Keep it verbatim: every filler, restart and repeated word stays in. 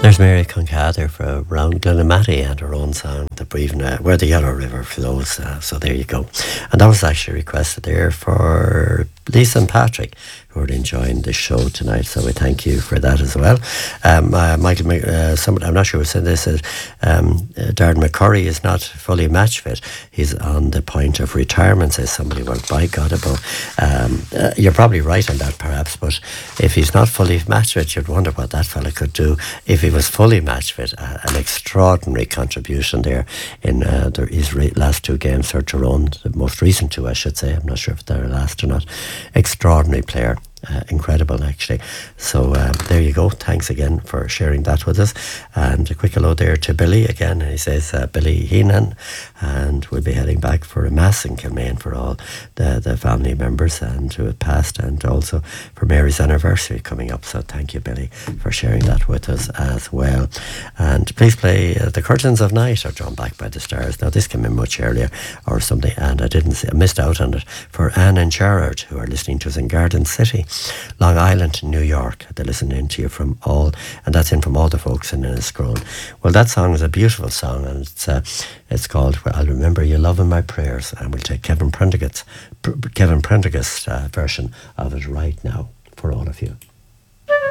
There's Mary Concader for around Glenamatty and her own song, The Breathing, uh, Where the Yellow River Flows. Uh, so there you go. And that was actually requested there for Lisa and Patrick, who are enjoying the show tonight. So we thank you for that as well. Um, uh, Michael, uh, somebody, I'm not sure who said this, uh, um, uh, Darren McCurry is not fully match fit. He's on the point of retirement, says somebody. Well, by God above. Um, uh, you're probably right on that, perhaps, but if he's not fully match fit, you'd wonder what that fella could do if he was fully match fit. Uh, an extraordinary contribution there in uh, the, his re- last two games for Tyrone, the most recent two, I should say. I'm not sure if they're last or not. Extraordinary player. Uh, incredible, actually. So um, there you go. Thanks again for sharing that with us. And a quick hello there to Billy again. He says uh, Billy Heenan, and we'll be heading back for a mass in Kilmaine for all the, the family members and who have passed, and also for Mary's anniversary coming up. So thank you, Billy, for sharing that with us as well. And please play uh, The Curtains of Night, or Drawn Back by the Stars. Now this came in much earlier or something, and I didn't see, I missed out on it, for Anne and Gerard, who are listening to us in Garden City, Long Island, New York. They're listening to you from all, and that's in from all the folks in Enniscrone. Well, that song is a beautiful song, and it's uh, it's called well, I'll Remember You Love in My Prayers, and we'll take Kevin Prendergast's Kevin Prendergast's uh, version of it right now for all of you.